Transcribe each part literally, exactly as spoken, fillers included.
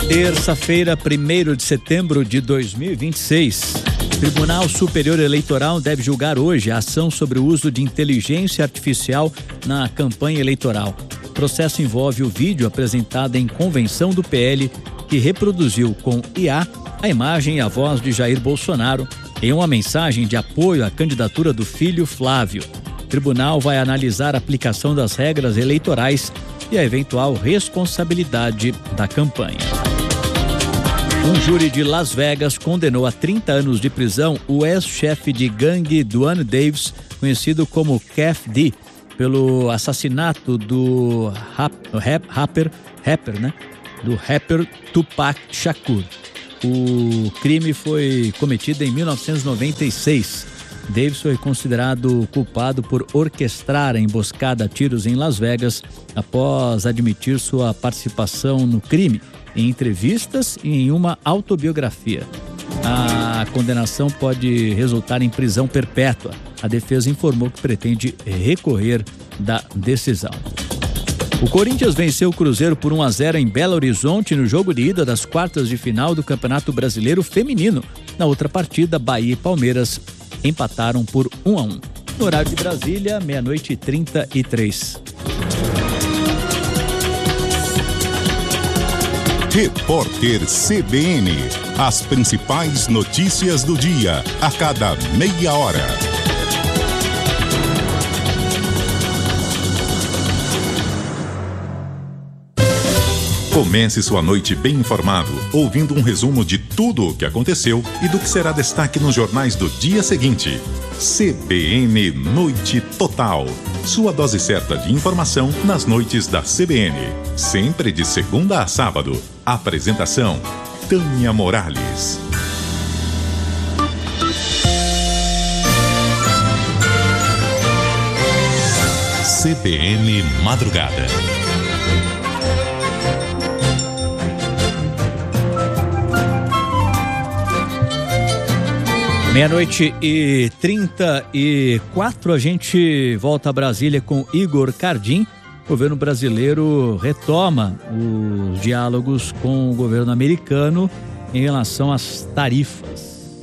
Terça-feira, primeiro de setembro de dois mil e vinte e seis. O Tribunal Superior Eleitoral deve julgar hoje a ação sobre o uso de inteligência artificial na campanha eleitoral. O processo envolve o vídeo apresentado em convenção do P L, que reproduziu com I A a imagem e a voz de Jair Bolsonaro em uma mensagem de apoio à candidatura do filho Flávio. O tribunal vai analisar a aplicação das regras eleitorais e a eventual responsabilidade da campanha. Um júri de Las Vegas condenou a trinta anos de prisão o ex-chefe de gangue Duane Davis, conhecido como Kef D, pelo assassinato do rap, rap, rapper, rapper, né? do rapper Tupac Shakur. O crime foi cometido em mil novecentos e noventa e seis. Davis foi considerado culpado por orquestrar a emboscada a tiros em Las Vegas após admitir sua participação no crime em entrevistas e em uma autobiografia. A condenação pode resultar em prisão perpétua. A defesa informou que pretende recorrer da decisão. O Corinthians venceu o Cruzeiro por um a zero em Belo Horizonte no jogo de ida das quartas de final do Campeonato Brasileiro Feminino. Na outra partida, Bahia e Palmeiras empataram por um a um. No horário de Brasília, meia-noite e trinta e três. Repórter C B N. As principais notícias do dia, a cada meia hora. Comece sua noite bem informado, ouvindo um resumo de tudo o que aconteceu e do que será destaque nos jornais do dia seguinte. C B N Noite Total. Sua dose certa de informação nas noites da C B N. Sempre de segunda a sábado. Apresentação: Tânia Morales. C B N Madrugada. Meia-noite e trinta e quatro, a gente volta a Brasília com Igor Cardim. O governo brasileiro retoma os diálogos com o governo americano em relação às tarifas.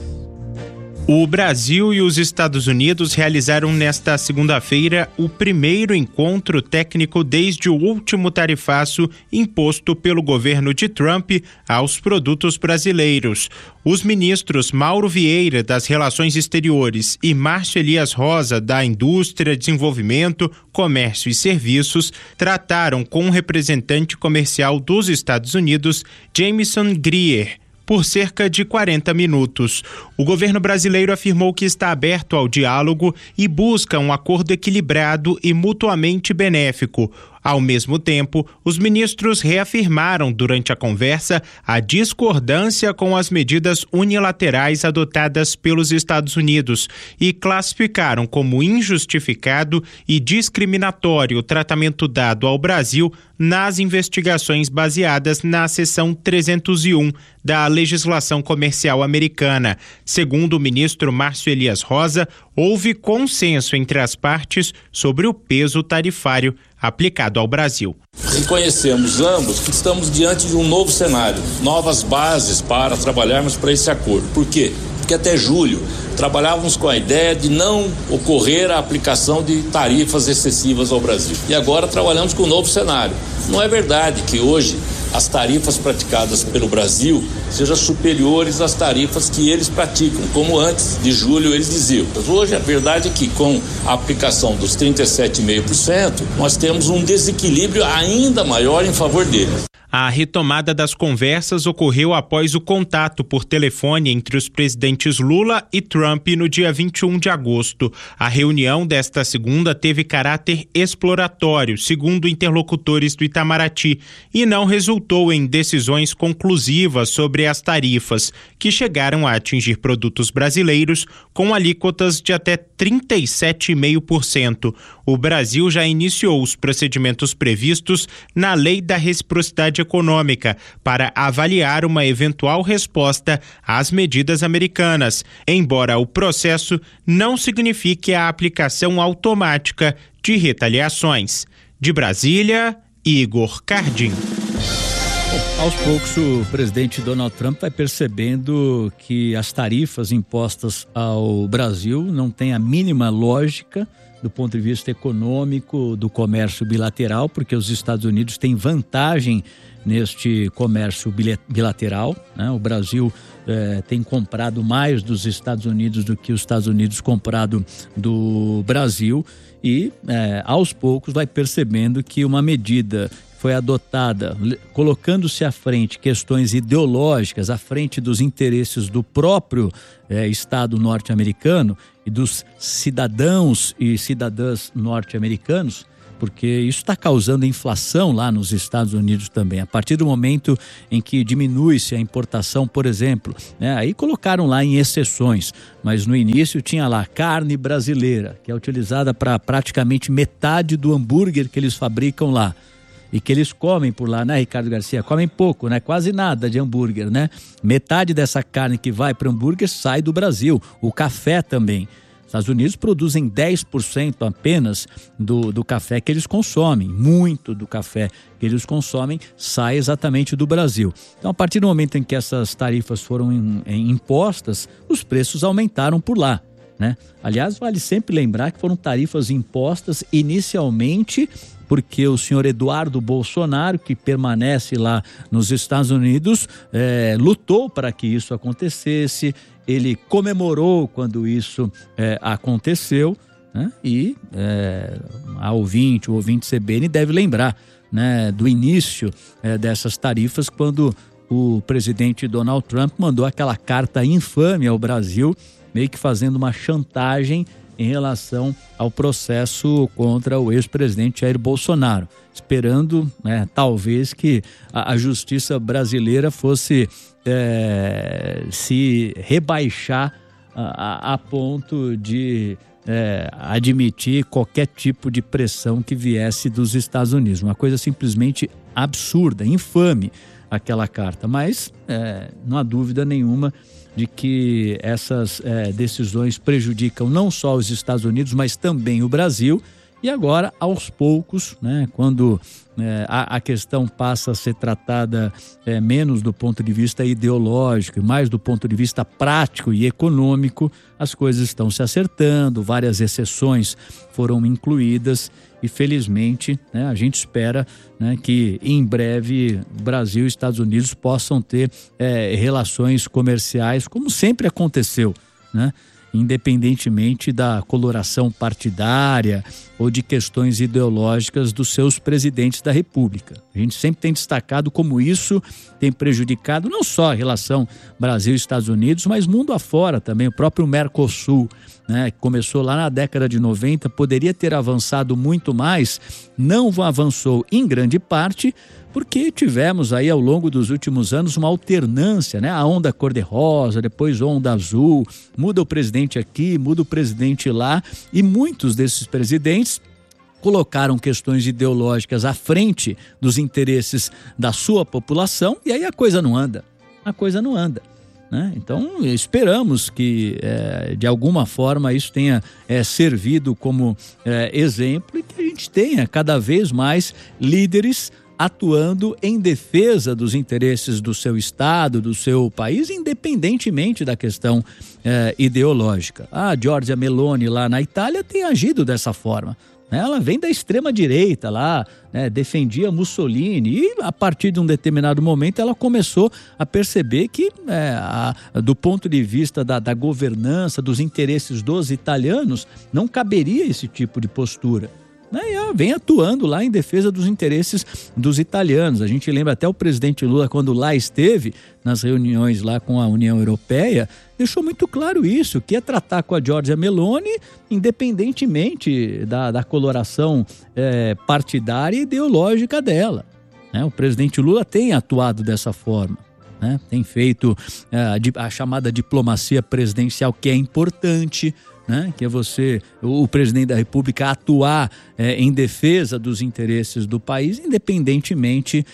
O Brasil e os Estados Unidos realizaram nesta segunda-feira o primeiro encontro técnico desde o último tarifaço imposto pelo governo de Trump aos produtos brasileiros. Os ministros Mauro Vieira, das Relações Exteriores, e Márcio Elias Rosa, da Indústria, Desenvolvimento, Comércio e Serviços, trataram com o representante comercial dos Estados Unidos, Jameson Greer, por cerca de quarenta minutos. O governo brasileiro afirmou que está aberto ao diálogo e busca um acordo equilibrado e mutuamente benéfico. Ao mesmo tempo, os ministros reafirmaram durante a conversa a discordância com as medidas unilaterais adotadas pelos Estados Unidos e classificaram como injustificado e discriminatório o tratamento dado ao Brasil nas investigações baseadas na seção trezentos e um da legislação comercial americana. Segundo o ministro Márcio Elias Rosa, houve consenso entre as partes sobre o peso tarifário aplicado ao Brasil. Reconhecemos ambos que estamos diante de um novo cenário, novas bases para trabalharmos para esse acordo. Por quê? Porque até julho trabalhávamos com a ideia de não ocorrer a aplicação de tarifas excessivas ao Brasil. E agora trabalhamos com um novo cenário. Não é verdade que hoje as tarifas praticadas pelo Brasil sejam superiores às tarifas que eles praticam, como antes de julho eles diziam. Hoje a verdade é que com a aplicação dos trinta e sete vírgula cinco por cento, nós temos um desequilíbrio ainda maior em favor deles. A retomada das conversas ocorreu após o contato por telefone entre os presidentes Lula e Trump no dia vinte e um de agosto. A reunião desta segunda teve caráter exploratório, segundo interlocutores do Itamaraty, e não resultou em decisões conclusivas sobre as tarifas, que chegaram a atingir produtos brasileiros com alíquotas de até trinta e sete vírgula cinco por cento. O Brasil já iniciou os procedimentos previstos na Lei da Reciprocidade Econômica para avaliar uma eventual resposta às medidas americanas, embora o processo não signifique a aplicação automática de retaliações. De Brasília, Igor Cardim. Bom, aos poucos o presidente Donald Trump vai percebendo que as tarifas impostas ao Brasil não têm a mínima lógica do ponto de vista econômico do comércio bilateral, porque os Estados Unidos têm vantagem neste comércio bilateral, né? O Brasil eh, tem comprado mais dos Estados Unidos do que os Estados Unidos comprado do Brasil e eh, aos poucos vai percebendo que uma medida foi adotada colocando-se à frente questões ideológicas, à frente dos interesses do próprio eh, Estado norte-americano e dos cidadãos e cidadãs norte-americanos, porque isso está causando inflação lá nos Estados Unidos também. A partir do momento em que diminui-se a importação, por exemplo, né, aí colocaram lá em exceções, mas no início tinha lá carne brasileira, que é utilizada para praticamente metade do hambúrguer que eles fabricam lá. E que eles comem por lá, né, Ricardo Garcia? Comem pouco, né? Quase nada de hambúrguer, né? Metade dessa carne que vai para hambúrguer sai do Brasil. O café também. Os Estados Unidos produzem dez por cento apenas do, do café que eles consomem. Muito do café que eles consomem sai exatamente do Brasil. Então, a partir do momento em que essas tarifas foram em, em impostas, os preços aumentaram por lá, né? Aliás, vale sempre lembrar que foram tarifas impostas inicialmente porque o senhor Eduardo Bolsonaro, que permanece lá nos Estados Unidos, é, lutou para que isso acontecesse, ele comemorou quando isso é, aconteceu, né? E é, a ouvinte, o ouvinte C B N deve lembrar, né, do início é, dessas tarifas, quando o presidente Donald Trump mandou aquela carta infame ao Brasil, meio que fazendo uma chantagem em relação ao processo contra o ex-presidente Jair Bolsonaro, esperando, né, talvez que a, a justiça brasileira fosse é, se rebaixar a, a, a ponto de é, admitir qualquer tipo de pressão que viesse dos Estados Unidos. Uma coisa simplesmente absurda, infame aquela carta, mas é, não há dúvida nenhuma de que essas é, decisões prejudicam não só os Estados Unidos, mas também o Brasil. E agora, aos poucos, né, quando é, a, a questão passa a ser tratada é, menos do ponto de vista ideológico e mais do ponto de vista prático e econômico, as coisas estão se acertando, várias exceções foram incluídas e, felizmente, né, a gente espera, né, que em breve Brasil e Estados Unidos possam ter é, relações comerciais, como sempre aconteceu, né? Independentemente da coloração partidária ou de questões ideológicas dos seus presidentes da República. A gente sempre tem destacado como isso tem prejudicado não só a relação Brasil e Estados Unidos, mas mundo afora também. O próprio Mercosul, né, que começou lá na década de noventa, poderia ter avançado muito mais, não avançou em grande parte, porque tivemos aí ao longo dos últimos anos uma alternância, né? A onda cor-de-rosa, depois onda azul, muda o presidente aqui, muda o presidente lá, e muitos desses presidentes colocaram questões ideológicas à frente dos interesses da sua população, e aí a coisa não anda, a coisa não anda. Né? Então, esperamos que, é, de alguma forma, isso tenha é, servido como é, exemplo e que a gente tenha cada vez mais líderes atuando em defesa dos interesses do seu estado, do seu país, independentemente da questão eh, ideológica. A Giorgia Meloni lá na Itália tem agido dessa forma. Ela vem da extrema-direita lá, né, defendia Mussolini e a partir de um determinado momento ela começou a perceber que, é, a, do ponto de vista da, da governança, dos interesses dos italianos, não caberia esse tipo de postura. E ela vem atuando lá em defesa dos interesses dos italianos. A gente lembra até o presidente Lula, quando lá esteve, nas reuniões lá com a União Europeia, deixou muito claro isso, que é tratar com a Giorgia Meloni independentemente da, da coloração é, partidária e ideológica dela. Né? O presidente Lula tem atuado dessa forma. Né? Tem feito é, a, a chamada diplomacia presidencial, que é importante, né? Que é você, o, o presidente da República, atuar é, em defesa dos interesses do país, independentemente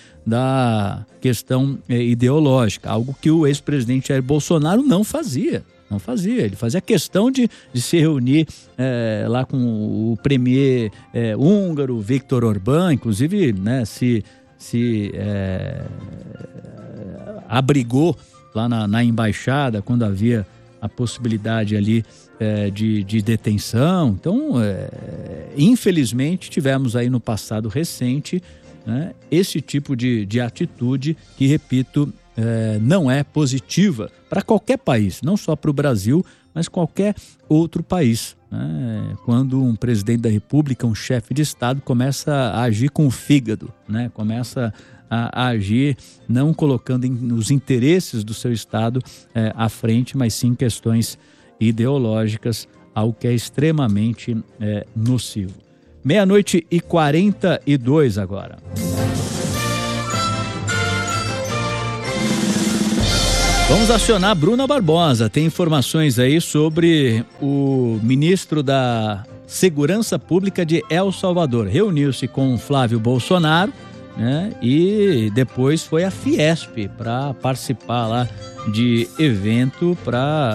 da questão é, ideológica, algo que o ex-presidente Jair Bolsonaro não fazia. Não fazia, ele fazia questão de, de se reunir é, lá com o premier é, húngaro, Viktor Orbán, inclusive, né, se, se é, abrigou lá na, na embaixada quando havia a possibilidade ali é, de, de detenção. Então, é, infelizmente, tivemos aí no passado recente, né, esse tipo de, de atitude que, repito, é, não é positiva para qualquer país, não só para o Brasil, mas qualquer outro país, né? Quando um presidente da República, um chefe de Estado, começa a agir com o fígado, né? Começa a, a agir não colocando em, os interesses do seu Estado é, à frente, mas sim questões ideológicas, algo que é extremamente é, nocivo. Meia-noite e quarenta e dois agora. Vamos acionar Bruna Barbosa. Tem informações aí sobre o ministro da Segurança Pública de El Salvador. Reuniu-se com Flávio Bolsonaro, né? E depois foi à Fiesp para participar lá de evento para